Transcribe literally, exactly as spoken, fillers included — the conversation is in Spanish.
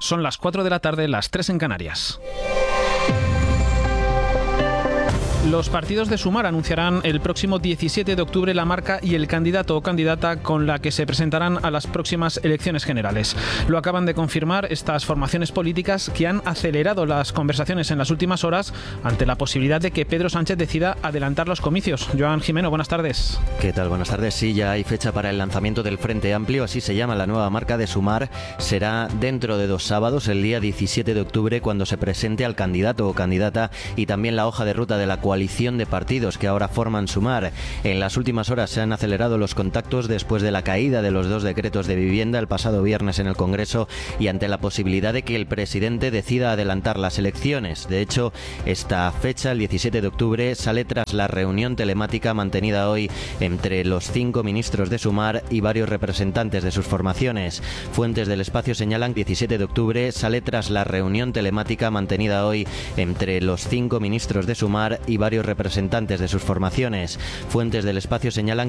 Son las cuatro de la tarde, las tres en Canarias. Los partidos de Sumar anunciarán el próximo diecisiete de octubre la marca y el candidato o candidata con la que se presentarán a las próximas elecciones generales. Lo acaban de confirmar estas formaciones políticas, que han acelerado las conversaciones en las últimas horas ante la posibilidad de que Pedro Sánchez decida adelantar los comicios. Joan Jimeno, buenas tardes. ¿Qué tal? Buenas tardes. Sí, ya hay fecha para el lanzamiento del Frente Amplio, así se llama la nueva marca de Sumar. Será dentro de dos sábados, el día diecisiete de octubre, cuando se presente al candidato o candidata y también la hoja de ruta de la coalición coalición de partidos que ahora forman Sumar. En las últimas horas se han acelerado los contactos después de la caída de los dos decretos de vivienda el pasado viernes en el Congreso y ante la posibilidad de que el presidente decida adelantar las elecciones. De hecho, esta fecha, el diecisiete de octubre, sale tras la reunión telemática mantenida hoy entre los cinco ministros de Sumar y varios representantes de sus formaciones. Fuentes del espacio señalan que el diecisiete de octubre sale tras la reunión telemática mantenida hoy entre los cinco ministros de Sumar y varios representantes de sus formaciones. Fuentes del espacio señalan